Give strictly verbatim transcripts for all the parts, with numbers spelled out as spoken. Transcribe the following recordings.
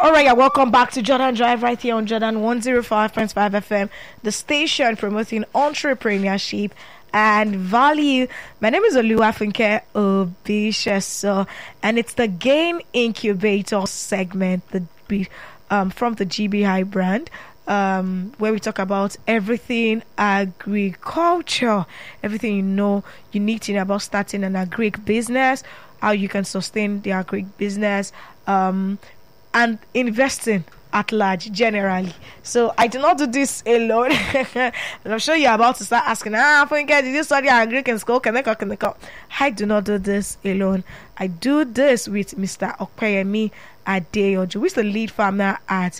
All right, yeah, welcome back to Jordan Drive right here on Jordan one oh five point five F M, the station promoting entrepreneurship and value. My name is Oluwafunke Obisheso, and it's the Gain Incubator segment the um, from the G B I brand. Um, where we talk about everything agriculture, everything you know you need to know about starting an agric business, how you can sustain the agric business, um, and investing at large generally. So I do not do this alone. And I'm sure you're about to start asking, ah, Funke, did you study agric in school? Can I go? Can I go? I do not do this alone. I do this with Mister Okpeyemi Adeoju, who is the lead farmer at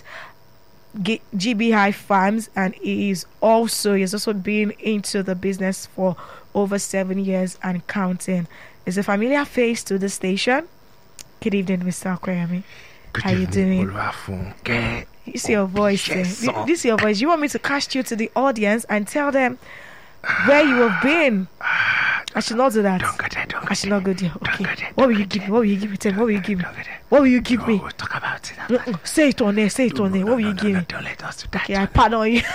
G B I Farms, and he is also he's also been into the business for over seven years and counting. Is a familiar face to the station. Good evening, Mister Okpeyemi. How you doing? You see your voice. Eh? This, this is your voice. You want me to cast you to the audience and tell them where you have been? I should not do that. Don't go there, don't go I should not go there. Okay. Go there. What will you give me? What will you give me? Tell me. What will you give me? What will you give me? We'll talk about it. Mm-mm. Say it on there. Say it on there. What will you give me? Don't let us do that. Okay, I pardon you.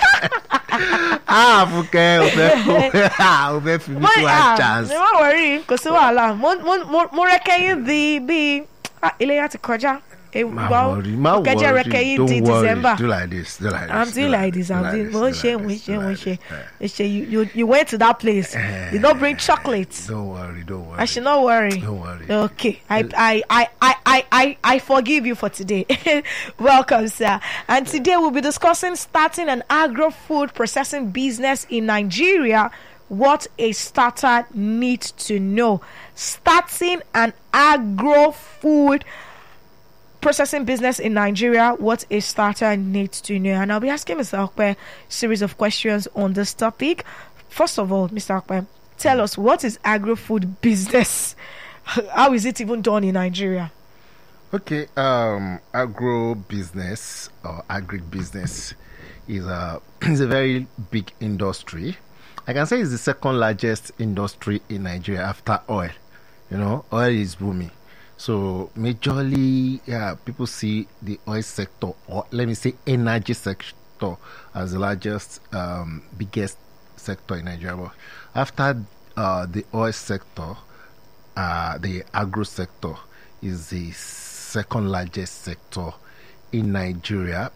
Ah, okay. Obe fi mi to a chance. Don't worry. Kò sí wàhálà. Mo mo mo mo rẹ́kẹ̀yìn di bí Iléyá ti kọjá. Ma worry, ma worry. Don't worry. December. Do like this. Do like this. I'm doing like this. I'm doing. Mo ṣe mo ṣe mo ṣe. You you you went to that place. You don't bring chocolates. Don't worry. Don't worry. I should not worry. Don't worry. Okay. I I I I I I, I forgive you for today. Welcome, sir. And today we'll be discussing starting an agro-food processing business in Nigeria. What a starter needs to know. Starting an agro-food processing business in Nigeria, what a starter needs to know. And I'll be asking Mister Okpe a series of questions on this topic. First of all, Mister Okpe, tell us, what is agro-food business? How is it even done in Nigeria? Okay, um, agro business or agric business is a is a very big industry. I can say it's the second largest industry in Nigeria after oil. You know, oil is booming. So majorly, yeah, people see the oil sector, or let me say energy sector, as the largest, um, biggest sector in Nigeria. But after uh, the oil sector, uh, the agro sector is the second largest sector in Nigeria.